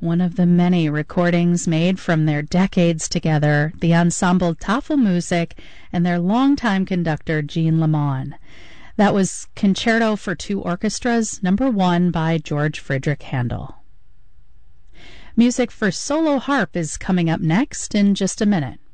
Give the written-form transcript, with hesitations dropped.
one of the many recordings made from their decades together, the ensemble Tafelmusik and their longtime conductor Jean Lamond. That was Concerto for Two Orchestras, number 1 by George Friedrich Handel. Music for solo harp is coming up next in just a minute.